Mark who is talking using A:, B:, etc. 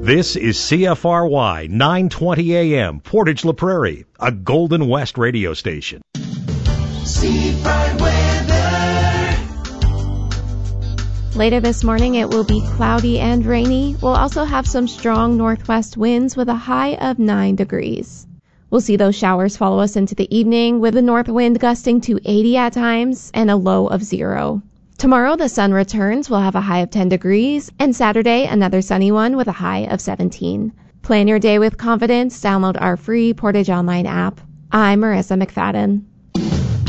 A: This is CFRY 920 AM, Portage La Prairie, a Golden West radio station.
B: Seafront weather.
C: Later this morning, it will be cloudy and rainy. We'll also have some strong northwest winds with a high of 9 degrees. We'll see those showers follow us into the evening with the north wind gusting to 80 at times and a low of 0. Tomorrow, the sun returns. We'll have a high of 10 degrees. And Saturday, another sunny one with a high of 17. Plan your day with confidence. Download our free Portage Online app. I'm Marissa McFadden.